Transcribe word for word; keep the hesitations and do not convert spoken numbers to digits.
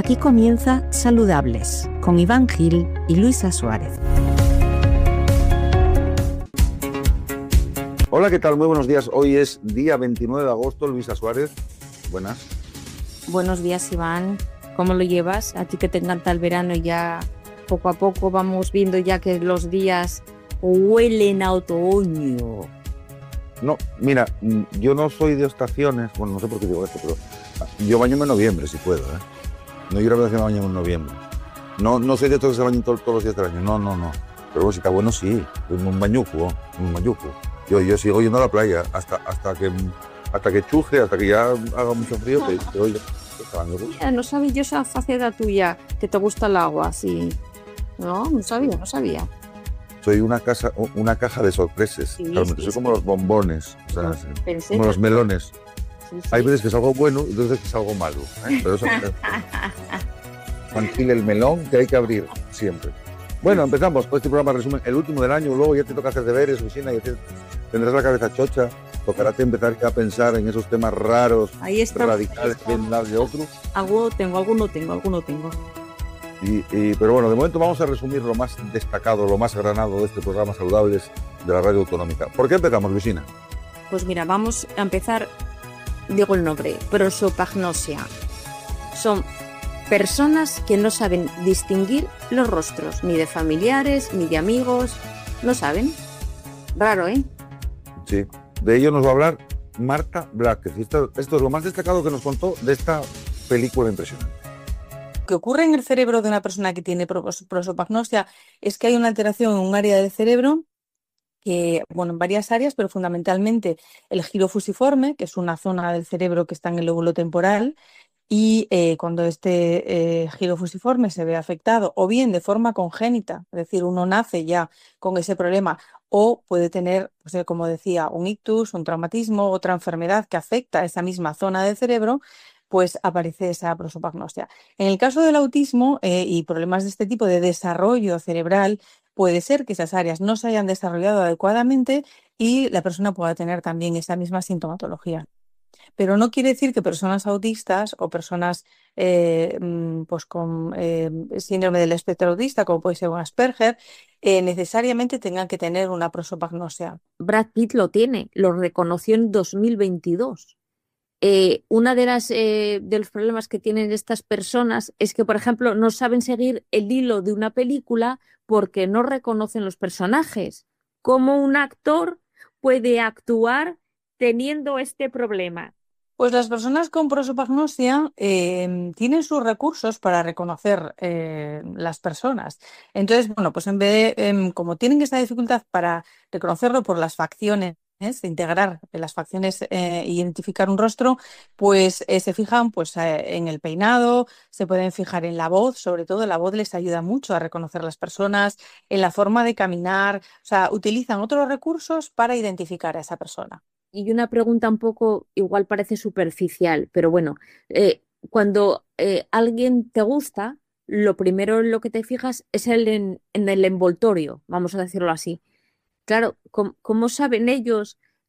Aquí comienza Saludables, con Iván Gil y Luisa Suárez. Hola, ¿qué tal? Muy buenos días. Hoy es día veintinueve de agosto, Luisa Suárez. Buenas. Buenos días, Iván. ¿Cómo lo llevas? A ti que te encanta el verano y ya poco a poco vamos viendo ya que los días huelen a otoño. No, mira, yo no soy de estaciones, bueno, no sé por qué digo esto, pero yo baño en noviembre, si puedo, ¿eh? No quiero ver que me baño en noviembre. No, no soy de estos que se bañan todo, todos los días del año, no, no, no. Pero bueno, si está bueno, sí, un bañuco, un bañuco. Yo, yo sigo yendo a la playa hasta, hasta, que, hasta que chuje, hasta que ya haga mucho frío, que, que oye, Mira, no sabía yo esa faceta tuya, que te gusta el agua, sí. No, no sabía, no sabía. Soy una, casa, una caja de sorpresas, Sí, realmente. sí, Soy como sí. los bombones, o sea, Pensé como los melones. Sí, sí. Hay veces que es algo bueno y otras veces que es algo malo, ¿eh? Pero eso tranquila el melón que hay que abrir siempre. Bueno, empezamos con este programa resumen, el último del año. Luego ya te toca hacer deberes, Lucina, ya te, tendrás la cabeza chocha. Tocará te empezar a pensar en esos temas raros, Ahí está, radicales, ahí está. de un lado y de otro. Algo tengo, alguno tengo, alguno tengo. Y, y, pero bueno, de momento vamos a resumir lo más destacado, lo más granado de este programa Saludables de la Radio Autonómica. ¿Por qué empezamos, Lucina? Pues mira, vamos a empezar, digo el nombre, prosopagnosia. Son personas que no saben distinguir los rostros, ni de familiares, ni de amigos, no saben. Raro, ¿eh? Sí, de ello nos va a hablar Marta Blázquez. Esto, esto es lo más destacado que nos contó de esta película impresionante. Lo que ocurre en el cerebro de una persona que tiene pros- prosopagnosia es que hay una alteración en un área del cerebro que, bueno, en varias áreas, pero fundamentalmente el giro fusiforme, que es una zona del cerebro que está en el lóbulo temporal, y eh, cuando este eh, giro fusiforme se ve afectado, o bien de forma congénita, es decir, uno nace ya con ese problema, o puede tener, pues, eh, como decía, un ictus, un traumatismo, otra enfermedad que afecta a esa misma zona del cerebro, pues aparece esa prosopagnosia. En el caso del autismo eh, y problemas de este tipo de desarrollo cerebral, puede ser que esas áreas no se hayan desarrollado adecuadamente y la persona pueda tener también esa misma sintomatología. Pero no quiere decir que personas autistas o personas eh, mm, pues con eh, síndrome del espectro autista, como puede ser un Asperger, eh, necesariamente tengan que tener una prosopagnosia. Brad Pitt lo tiene, lo reconoció en dos mil veintidós. Eh, una de las eh, de los problemas que tienen estas personas es que, por ejemplo, no saben seguir el hilo de una película porque no reconocen los personajes. ¿Cómo un actor puede actuar teniendo este problema? Pues las personas con prosopagnosia eh, tienen sus recursos para reconocer eh, las personas. Entonces, bueno, pues en vez de, em, como tienen esta dificultad para reconocerlo por las facciones, de integrar las facciones e identificar un rostro, pues eh, se fijan pues, eh, en el peinado, se pueden fijar en la voz, sobre todo la voz les ayuda mucho a reconocer las personas, en la forma de caminar, o sea, utilizan otros recursos para identificar a esa persona. Y una pregunta un poco, igual parece superficial, pero bueno, eh, cuando eh, alguien te gusta, lo primero en lo que te fijas es el en, en el envoltorio, vamos a decirlo así. Claro, ¿cómo, cómo saben ellos